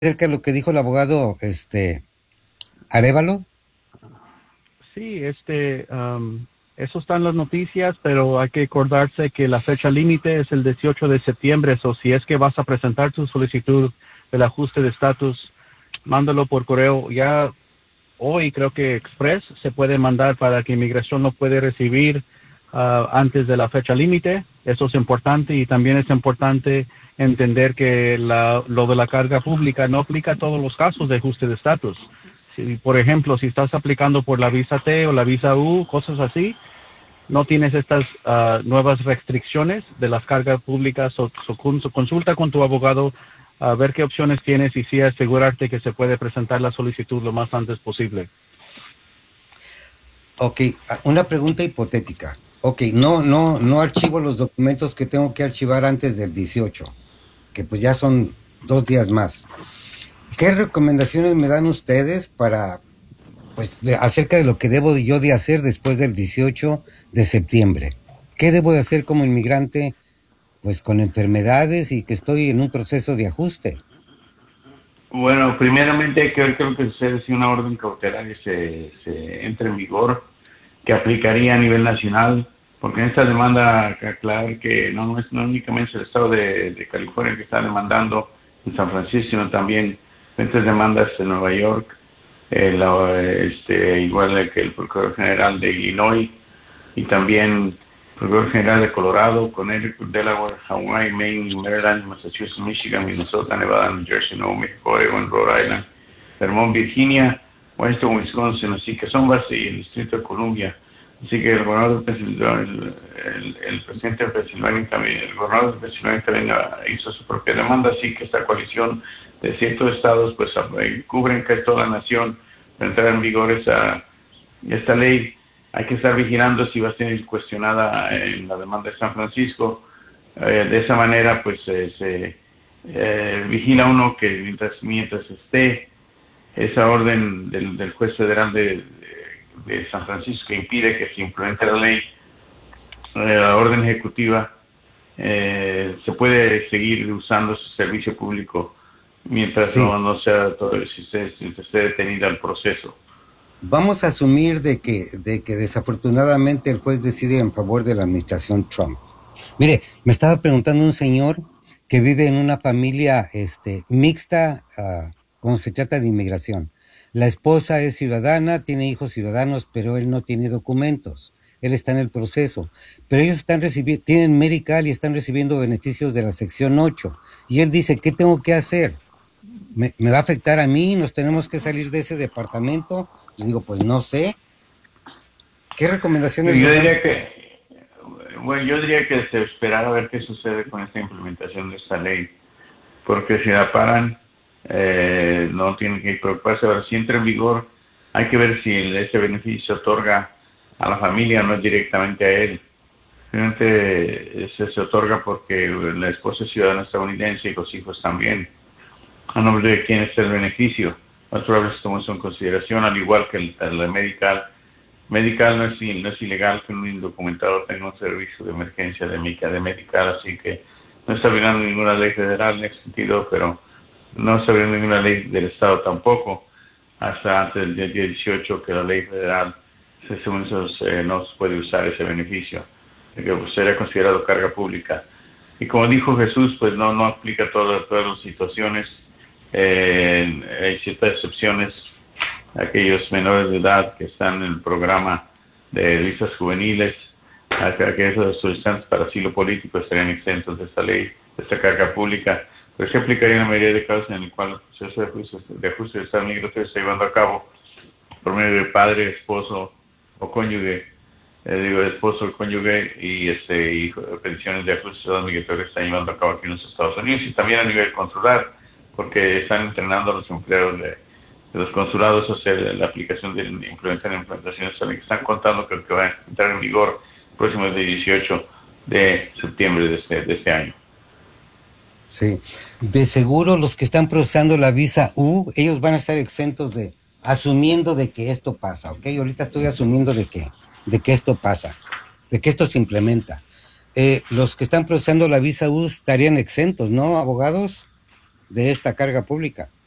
acerca de lo que dijo el abogado Arévalo? Sí, eso está en las noticias, pero hay que acordarse que la fecha límite es el 18 de septiembre, o si es que vas a presentar tu solicitud del ajuste de estatus, mándalo por correo. Ya hoy creo que Express se puede mandar para que inmigración lo puede recibir antes de la fecha límite. Eso es importante y también es importante entender que lo de la carga pública no aplica a todos los casos de ajuste de estatus. Si, por ejemplo, si estás aplicando por la visa T o la visa U, cosas así, no tienes estas nuevas restricciones de las cargas públicas. Consulta con tu abogado a ver qué opciones tienes y sí asegurarte que se puede presentar la solicitud lo más antes posible. Ok, una pregunta hipotética. Ok, no archivo los documentos que tengo que archivar antes del 18, que pues ya son 2 días más. ¿Qué recomendaciones me dan ustedes para, pues, acerca de lo que debo yo de hacer después del 18 de septiembre? ¿Qué debo de hacer como inmigrante, pues, con enfermedades y que estoy en un proceso de ajuste? Bueno, primeramente hay que ver qué es lo que sucede si una orden cautelar se entra en vigor, que aplicaría a nivel nacional, porque en esta demanda hay que aclarar que no únicamente el estado de California que está demandando en San Francisco, sino también diferentes demandas en Nueva York, igual que el Procurador General de Illinois y también Procurador General de Colorado, Connecticut, Delaware, Hawaii, Maine, Maryland, Massachusetts, Michigan, Minnesota, Nevada, New Jersey, Nuevo México, Oregon, Rhode Island, Vermont, Virginia, Western Wisconsin, así que son bases y el Distrito de Columbia. Así que el gobernador de Pensilvania, el presidente de Pensilvania también, el gobernador de Pensilvania también hizo su propia demanda, así que esta coalición de ciertos estados pues cubren que toda la nación para entrar en vigor esta ley. Hay que estar vigilando si va a ser cuestionada en la demanda de San Francisco. De esa manera pues se vigila uno que mientras esté esa orden del juez federal de San Francisco que impide que se implemente la ley, la orden ejecutiva, se puede seguir usando su servicio público mientras Sí, no sea todo, si esté detenida el proceso. vamos a asumir de que desafortunadamente el juez decide en favor de la administración Trump. Mire, me estaba preguntando un señor que vive en una familia mixta cuando se trata de inmigración. La esposa es ciudadana, tiene hijos ciudadanos, pero él no tiene documentos. Él está en el proceso. Pero ellos están recibiendo, tienen medical y están recibiendo beneficios de la sección 8. Y él dice, ¿qué tengo que hacer? ¿Me va a afectar a mí? ¿Nos tenemos que salir de ese departamento? Le digo, pues no sé. ¿Qué recomendaciones me Yo da diría usted? que, bueno, yo diría que se esperara a ver qué sucede con esta implementación de esta ley, porque si la paran, no tienen que preocuparse. Ahora, si entra en vigor, hay que ver si este beneficio se otorga a la familia, no directamente a él. Realmente se otorga porque la esposa es ciudadana estadounidense y los hijos también. A nombre de quién es el beneficio. Más probable se toma eso en consideración, al igual que el medical. Medical no es ilegal que un indocumentado tenga un servicio de emergencia de medical, así que no está violando ninguna ley federal en ese sentido, pero no está violando ninguna ley del Estado tampoco, hasta antes del día 18 que la ley federal, según eso, no se puede usar ese beneficio, que pues, sería considerado carga pública. Y como dijo Jesús, pues no aplica a todas las situaciones, hay ciertas excepciones, aquellos menores de edad que están en el programa de visas juveniles, aquellos solicitantes para asilo político estarían exentos de esta ley, de esta carga pública, pero se aplicaría en la mayoría de casos en el cual el proceso de ajuste de estado migratorio se está llevando a cabo por medio de padre, esposo o cónyuge, esposo o cónyuge y peticiones de ajuste de estado migratorio están llevando a cabo aquí en los Estados Unidos y también a nivel consular, porque están entrenando a los empleados de los consulados a hacer la aplicación de implementaciones que están contando que va a entrar en vigor el próximo día 18 de septiembre de este año. Sí, de seguro los que están procesando la visa U, ellos van a estar exentos asumiendo de que esto pasa, ¿ok? Ahorita estoy asumiendo de que esto pasa, de que esto se implementa. Los que están procesando la visa U estarían exentos, ¿no, abogados? De esta carga pública.